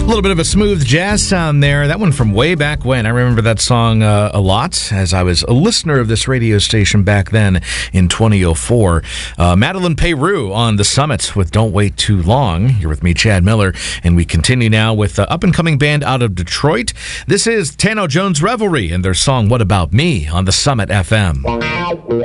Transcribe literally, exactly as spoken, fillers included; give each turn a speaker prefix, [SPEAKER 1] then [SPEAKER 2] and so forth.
[SPEAKER 1] A little bit of a smooth jazz sound there. That one from way back when. I remember that song uh, a lot as I was a listener of this radio station back then in twenty oh four. Uh, Madeline Peyroux on The Summit with Don't Wait Too Long. You're with me, Chad Miller, and we continue now with the up-and-coming band out of Detroit. This is Tano Jones Revelry and their song What About Me on The Summit F M.